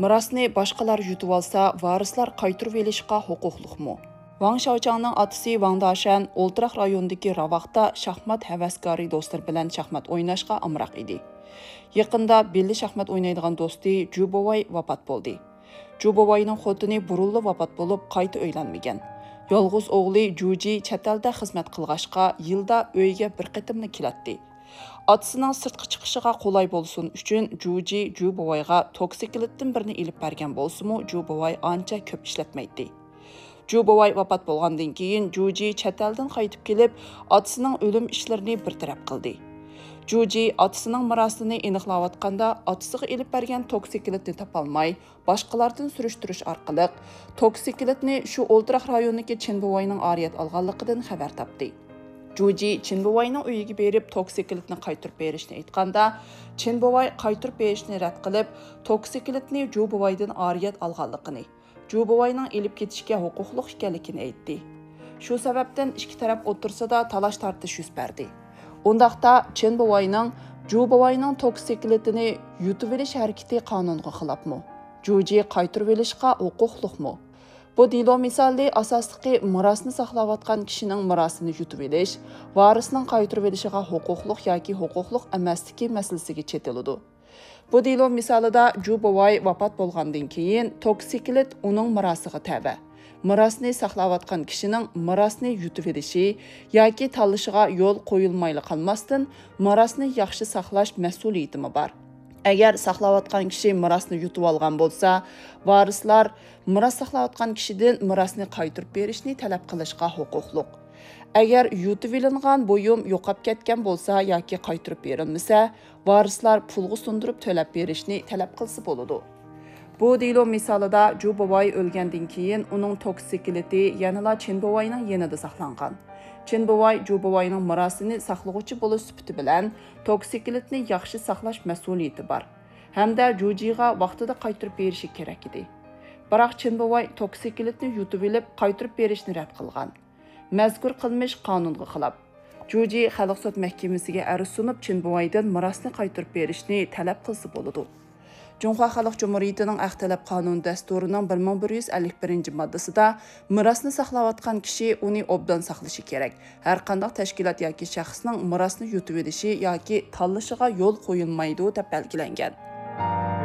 Mirasni boshqalar yutib olsa, varislar qaytarib olishga huquqliqmi? Wang Shaochangning otasi Wang Dashan O'ltiraq rayonidagi Ravaqda shaxmat havaskori do'stlar bilan shaxmat o'ynashga amroq edi. Yaqinda belli shaxmat o'ynaydigan do'sti Ju Bovay vafot bo'ldi. Ju Bovayning xotini burunli vafot bo'lib, qayta uylanmagan. Yolg'iz o'g'li Juji chet elda xizmat qilg'ashqa yilda uyga bir qatimni keladi. Otasining sirtqa chiqishiga qulay bo'lsin uchun Juji Ju Bovayga toksikilitdan birini ilib bergan bo'lsa-mu, Ju Bovay ancha ko'p ishlatmaydi. Ju Bovay vafot bo'lgandan keyin Juji chet eldan qaytib kelib, otasining o'lim ishlarini bir taraf qildi. Juji otasining mirosini aniqlayotganda otasiga ilib bergan toksikilitni topolmay, boshqalardan surishtirish orqali toksikilitni shu O'ltiraq rayonidagi Chinbuvayning oriyat olganligidan xabar topdi. Juji Chinbuvayning uyiga berib toksikilitni qaytarib berishni aytganda, Chinbuvay qaytarib berishni rad qilib, toksikilitni Ju Bovaydan oriyat olganligini, Ju Bovayning ilib ketishga huquqli ekanligini aytdi. Shu sababdan ikki taraf o'tirsida talash tortish yuz berdi. Undaqda Chinbuvayning Ju Bovayning toksikilitini yutib olish harakati qonunga xilofmi? Juji qaytarib olishga huquqliqmi? Bu dilo misoli asosliqi mirosni saqlayotgan kishining mirosini yutib olish, varisning qaytarib olishiga huquqliq yoki huquqliq emasligi masalasiga chetiladi. Bu dilo misolida Ju Bovay vafot bo'lgandan keyin toksikilit uning mirosiga taba. Mirosni saqlayotgan kishining mirosni yutib olishi yoki tanlashiga yo'l qo'yilmayli qolmasdan, mirosni yaxshi saqlash mas'uliyatimi bor. Agar saqlayotgan kishi mirosni yutib olgan bo'lsa, varislar miros saqlayotgan kishidan mirosni qaytarib berishni talab qilishga huquqliq. Agar yutib olingan buyum yo'qolib ketgan bo'lsa yoki qaytarib berilmasa, varislar pulga sundirib to'lab berishni talab qilsa bo'ladi. Bu dilo misolida Ju Bovay o'lgandan keyin uning toksikiliti yanada Chinbuvayning yanida saqlangan. Chinbuvay Ju Bovayning mirosini saqlag'uvchi bo'lish sifati bilan toksikilitni yaxshi saqlash mas'uliyati bor. Hamda Jujiga vaqtida qaytarib berishi kerak edi. Biroq Chinbuvay toksikilitni yutib olib, qaytarib berishni rad qilgan. Mazkur qilmish qonunga xilof. Juji Xalq sud mahkamasiga arz sunib, Chinbuvaydan mirosni qaytarib berishni talab qilsa bo'ladi. Cumhuriyet Xalq Cumhuriyetining Aqtalab qonun dasturining 1151-moddasida mirosni saqlayotgan kishi uni obdan saqlashi kerak. Har qanday tashkilot yoki shaxsning mirosni yutib olishi yoki tanlashiga yo'l qo'yilmaydi deb belgilangan.